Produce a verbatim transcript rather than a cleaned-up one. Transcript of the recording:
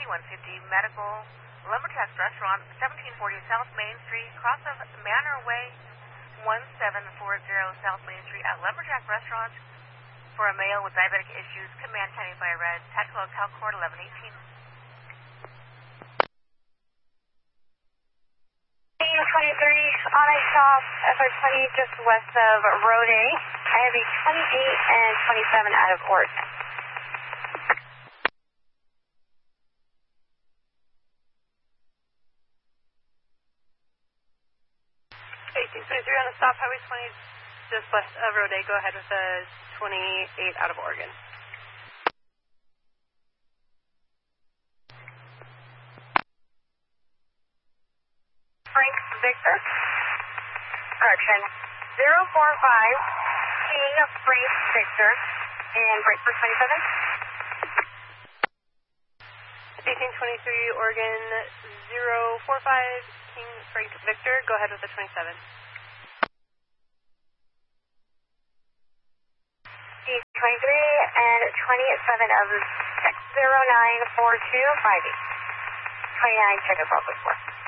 twenty-one fifty Medical Lumberjacks Restaurant, seventeen forty South Main Street, cross of Manor Way, one seven four zero South Main Street at Lumberjack Restaurant for a male with diabetic issues. Command timing by red. Tactical Cal Court eleven eighteen. twenty-three on a shop, F R twenty just west of Road A. I have a twenty-eight and twenty-seven out of Oregon. eighteen twenty-three on the stop, Highway twenty just west of Road A. Go ahead with the twenty-eight out of Oregon. Frank Victor. Correction. zero four five King Frank Victor. And break for twenty-seven. eighteen twenty-three Oregon zero four five King Frank Victor. Go ahead with the twenty-seven. twenty-three and twenty-seven of six zero nine four two five eight. twenty-nine, check up, four.